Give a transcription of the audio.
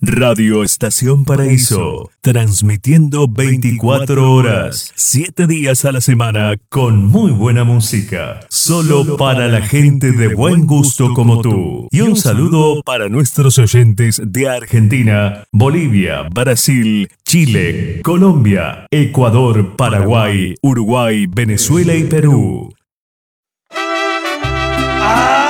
Radio Estación Paraíso, transmitiendo 24 horas, 7 días a la semana, con muy buena música, solo para la gente de buen gusto como tú. Y un saludo para nuestros oyentes de Argentina, Bolivia, Brasil, Chile, Colombia, Ecuador, Paraguay, Uruguay, Venezuela y Perú. ¡Ah!